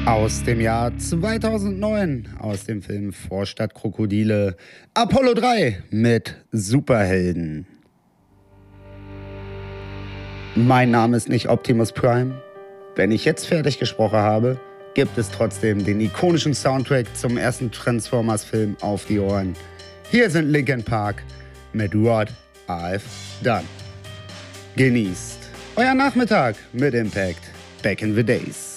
Aus dem Jahr 2009, aus dem Film Vorstadt Krokodile, Apollo 3 mit Superhelden. Mein Name ist nicht Optimus Prime. Wenn ich jetzt fertig gesprochen habe, gibt es trotzdem den ikonischen Soundtrack zum ersten Transformers-Film auf die Ohren. Hier sind Linkin Park mit What I've Done. Genießt euer Nachmittag mit Impact Back in the Days.